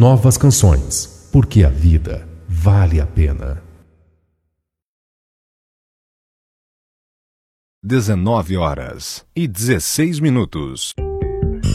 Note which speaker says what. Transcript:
Speaker 1: novas canções, porque a vida vale a pena.
Speaker 2: 19h16.